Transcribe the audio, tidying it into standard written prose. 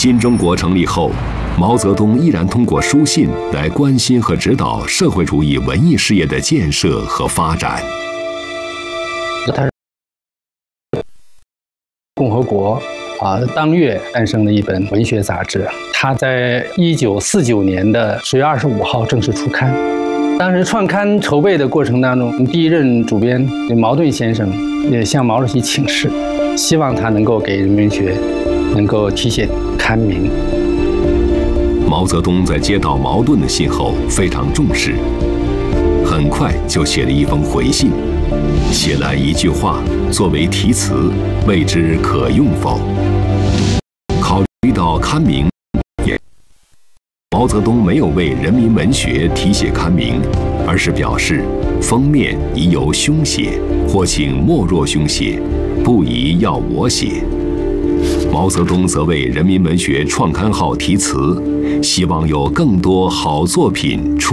新中国成立后，毛泽东依然通过书信来关心和指导社会主义文艺事业的建设和发展。 他是共和国当月诞生的一本文学杂志，它在1949年的10月25号正式出刊。当时创刊筹备的过程当中，第一任主编毛盾先生也向毛主席请示，希望他能够给人民文学能够题写刊名。 毛泽东在接到毛盾的信后非常重视，很快就写了一封回信，写来一句话作为题词，未知可用否。考虑到刊名，毛泽东没有为人民文学题写刊名，而是表示封面宜由兄写，或请莫若兄写，不宜要我写。毛泽东则为人民文学创刊号题词，希望有更多好作品出